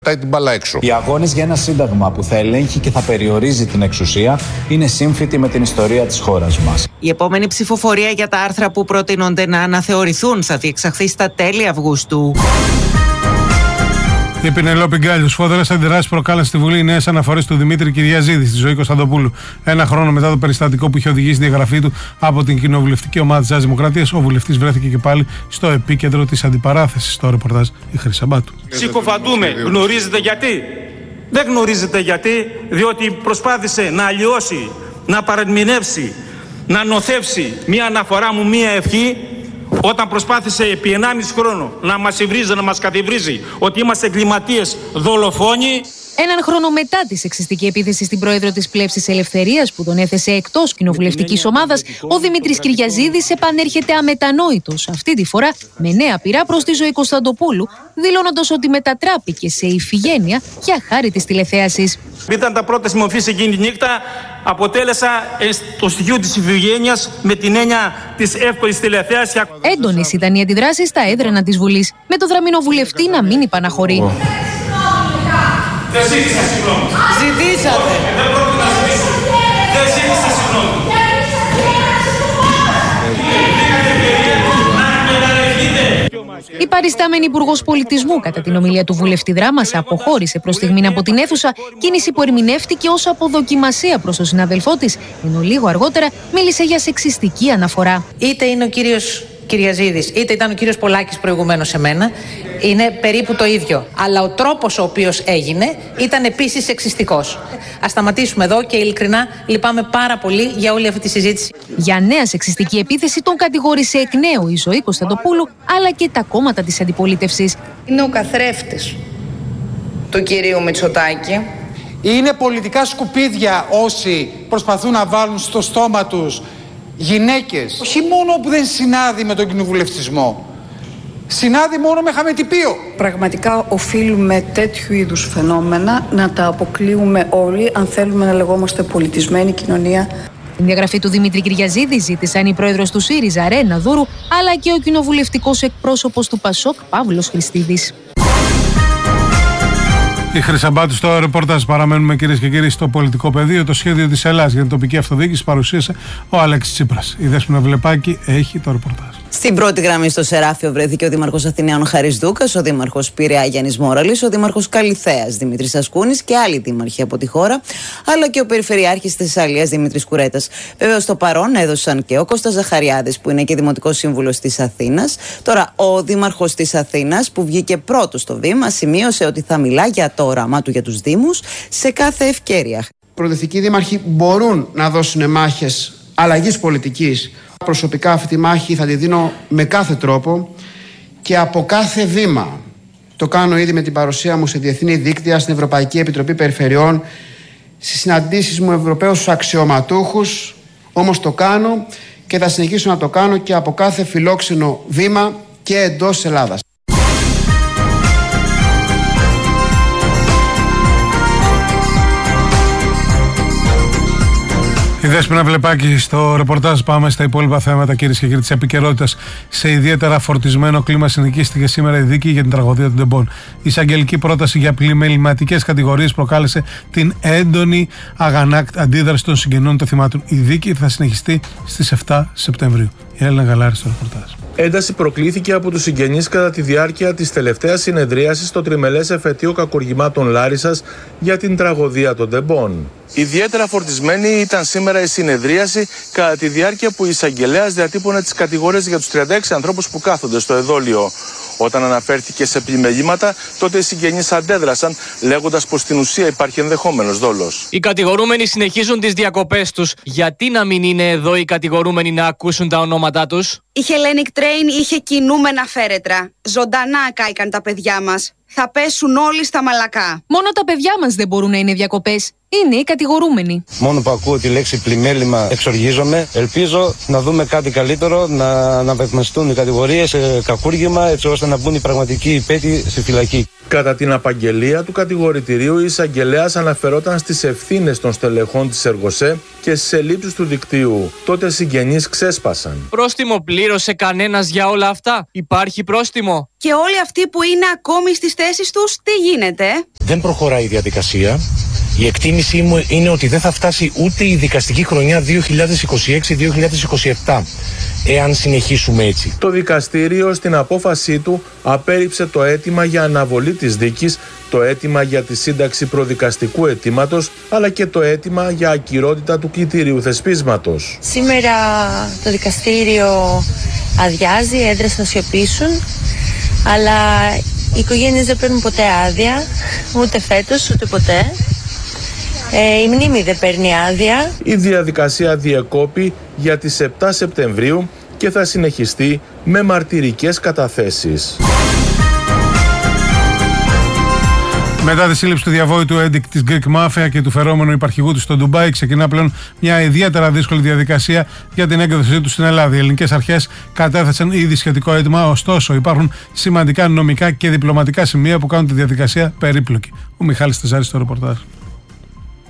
Την μπάλα έξω. Οι αγώνες για ένα σύνταγμα που θα ελέγχει και θα περιορίζει την εξουσία είναι σύμφυτοι με την ιστορία της χώρας μας. Η επόμενη ψηφοφορία για τα άρθρα που προτείνονται να αναθεωρηθούν θα διεξαχθεί στα τέλη Αυγούστου. Η Πινελόπη Γκάλιο, σφοδρές αντιδράσεις προκάλεσε στη Βουλή οι νέες αναφορές του Δημήτρη Κυριαζίδη στη Ζωή Κωνσταντοπούλου. Ένα χρόνο μετά το περιστατικό που είχε οδηγήσει τη διαγραφή του από την κοινοβουλευτική ομάδα της Νέας Δημοκρατίας, ο βουλευτής βρέθηκε και πάλι στο επίκεντρο της αντιπαράθεσης. Στο ρεπορτάζ η Χρυσαμπάτου. Συκοφαντούμε. Γνωρίζετε γιατί? Δεν γνωρίζετε γιατί, διότι προσπάθησε να αλλοιώσει, να παρεμηνεύσει, να νοθεύσει μία αναφορά μου, μία ευχή. Όταν προσπάθησε επί 1,5 χρόνο να μας υβρίζει, να μας κατηβρίζει ότι είμαστε εγκληματίες δολοφόνοι. Έναν χρόνο μετά τη σεξιστική επίθεση στην πρόεδρο της Πλεύσης Ελευθερίας που τον έθεσε εκτός κοινοβουλευτικής ομάδας, ο Δημήτρης Κυριαζίδης επανέρχεται αμετανόητος, αυτή τη φορά με νέα πειρά προς τη Ζωή Κωνσταντοπούλου, δηλώνοντας ότι μετατράπηκε σε ηφηγένεια για χάρη της τηλεθέασης. Ήταν τα πρώτα μορφής εκείνη τη νύχτα, αποτέλεσα το στοιχείο της ηφηγένειας με την έννοια της εύκολης τηλεθέασης. Έντονες ήταν οι αντιδράσεις στα έδρανα της Βουλής, με το δραμηνό βουλευτή να μην υπαναχωρεί. Δεν ζήτησα συγγνώμη. Ζητήσατε. Δεν πρόκειται να ζητήσω. Δεν ζήτησα συγγνώμη. Η παριστάμενη Υπουργός Πολιτισμού κατά την ομιλία του βουλευτή Δράμας αποχώρησε προς στιγμήν από την αίθουσα, κίνηση που ερμηνεύτηκε ως αποδοκιμασία προς τον συναδελφό της, ενώ λίγο αργότερα μίλησε για σεξιστική αναφορά. Είτε είναι ο κύριος Κυριαζίδης, είτε ήταν ο κύριος Πολάκης προηγουμένως σε μένα, είναι περίπου το ίδιο. Αλλά ο τρόπος ο οποίος έγινε ήταν επίσης σεξιστικός. Ας σταματήσουμε εδώ και ειλικρινά λυπάμαι πάρα πολύ για όλη αυτή τη συζήτηση. Για νέα σεξιστική επίθεση τον κατηγόρησε εκ νέου η Ζωή Κωνσταντοπούλου, αλλά και τα κόμματα της αντιπολίτευσης. Είναι ο καθρέφτης του κυρίου Μητσοτάκη. Είναι πολιτικά σκουπίδια όσοι προσπαθούν να βάλουν στο στόμα τους γυναίκες, όχι μόνο που δεν συνάδει με τον κοινοβουλευτισμό, συνάδει μόνο με χαμετυπίο. Πραγματικά οφείλουμε τέτοιου είδους φαινόμενα να τα αποκλείουμε όλοι αν θέλουμε να λεγόμαστε πολιτισμένη κοινωνία. Την διαγραφή του Δημήτρη Κυριαζίδη ζήτησαν η πρόεδρος του ΣΥΡΙΖΑ Ρένα Δούρου, αλλά και ο κοινοβουλευτικός εκπρόσωπος του ΠΑΣΟΚ Παύλος Χριστίδης. Η Χρυσαμπάτου στο ρεπορτάζ. Παραμένουμε, κυρίες και κύριοι, στο πολιτικό πεδίο. Το σχέδιο της Ελλάδας για την τοπική αυτοδιοίκηση παρουσίασε ο Αλέξης Τσίπρας. Η Δέσποινα Βλεπάκη έχει το ρεπορτάζ. Στην πρώτη γραμμή στο Σεράφιο βρέθηκε ο Δήμαρχος Αθηναίων Χαρίς Δούκας, ο Δήμαρχος Πειραιά Γιάννης Μόραλης, ο Δήμαρχος Καλιθέας Δημήτρης Ασκούνης και άλλοι δήμαρχοι από τη χώρα, αλλά και ο Περιφερειάρχης της Θεσσαλίας Δημήτρης Κουρέτας. Βέβαια, στο παρόν έδωσαν και ο Κώστας Ζαχαριάδης, που είναι και Δημοτικός Σύμβουλος της Αθήνας. Τώρα, ο Δήμαρχος της Αθήνας, που βγήκε πρώτος στο βήμα, σημείωσε ότι θα μιλά για το όραμά του για τους Δήμους σε κάθε ευκαιρία. Προοδευτικοί δήμαρχοι μπορούν να δώσουν μάχες αλλαγής πολιτικής. Προσωπικά αυτή τη μάχη θα τη δίνω με κάθε τρόπο και από κάθε βήμα. Το κάνω ήδη με την παρουσία μου σε διεθνή δίκτυα, στην Ευρωπαϊκή Επιτροπή Περιφερειών, στις συναντήσεις μου Ευρωπαίους αξιωματούχους, όμως το κάνω και θα συνεχίσω να το κάνω και από κάθε φιλόξενο βήμα και εντός Ελλάδας. Η Δέσποινα Βλεπάκη στο ρεπορτάζ. Πάμε στα υπόλοιπα θέματα, κυρίες και κύριοι, της επικαιρότητας. Σε ιδιαίτερα φορτισμένο κλίμα συνοικίστηκε σήμερα η δίκη για την τραγωδία των Ντεμπών. Η εισαγγελική πρόταση για πλημεληματικές κατηγορίες προκάλεσε την έντονη αντίδραση των συγγενών των θυμάτων. Η δίκη θα συνεχιστεί στις 7 Σεπτεμβρίου. Η Έλληνα Γαλάρη στο ρεπορτάζ. Ένταση προκλήθηκε από τους συγγενείς κατά τη διάρκεια της τελευταίας συνεδρίασης στο τριμελές εφετείο κακουργημάτων Λάρισσας για την τραγωδία των Ντεμπών. Ιδιαίτερα φορτισμένη ήταν σήμερα η συνεδρίαση κατά τη διάρκεια που η εισαγγελέας διατύπωνε τις κατηγορίες για τους 36 ανθρώπους που κάθονται στο εδόλιο. Όταν αναφέρθηκε σε πλημελήματα, τότε οι συγγενείς αντέδρασαν, λέγοντας πως στην ουσία υπάρχει ενδεχόμενος δόλος. Οι κατηγορούμενοι συνεχίζουν τις διακοπές τους. Γιατί να μην είναι εδώ οι κατηγορούμενοι να ακούσουν τα ονόματά τους? Η Hellenic Train είχε κινούμενα φέρετρα. Ζωντανά κάηκαν τα παιδιά μας. Θα πέσουν όλοι στα μαλακά. Μόνο τα παιδιά μας δεν μπορούν να είναι διακοπές. Είναι οι κατηγορούμενοι. Μόνο που ακούω τη λέξη πλημέλημα εξοργίζομαι. Ελπίζω να δούμε κάτι καλύτερο, να αναβαθμιστούν οι κατηγορίες σε κακούργημα, έτσι ώστε να μπουν οι πραγματικοί υπέτειοι στη φυλακή. Κατά την απαγγελία του κατηγορητηρίου, η εισαγγελέας αναφερόταν στις ευθύνες των στελεχών της Εργοσέ και στις ελλείψεις του δικτύου. Τότε συγγενείς ξέσπασαν. Πρόστιμο πλήρωσε κανένας για όλα αυτά? Υπάρχει πρόστιμο? Και όλοι αυτοί που είναι ακόμη στις θέσεις τους, τι γίνεται? δεν προχωράει η διαδικασία. Η εκτίμησή μου είναι ότι δεν θα φτάσει ούτε η δικαστική χρονιά 2026-2027 εάν συνεχίσουμε έτσι. Το δικαστήριο στην απόφασή του απέρριψε το αίτημα για αναβολή της δίκης, το αίτημα για τη σύνταξη προδικαστικού αιτήματος, αλλά και το αίτημα για ακυρότητα του κλητηρίου θεσπίσματος. Σήμερα το δικαστήριο αδειάζει, οι έδρες θα σιωπήσουν, αλλά οι οικογένειες δεν παίρνουν ποτέ άδεια, ούτε φέτος, ούτε ποτέ. Η μνήμη δεν παίρνει άδεια. Η διαδικασία διεκόπη για τις 7 Σεπτεμβρίου και θα συνεχιστεί με μαρτυρικές καταθέσεις. Μετά τη σύλληψη του διαβόητου Έντικ της Greek Mafia και του φερόμενου υπαρχηγού του στο Ντουμπάι, ξεκινά πλέον μια ιδιαίτερα δύσκολη διαδικασία για την έκδοσή του στην Ελλάδα. Οι ελληνικές αρχές κατέθεσαν ήδη σχετικό αίτημα, ωστόσο υπάρχουν σημαντικά νομικά και διπλωματικά σημεία που κάνουν τη διαδικασία περίπλοκη. Ο Μιχάλης Τεζάρης στο ρεπορτάζ.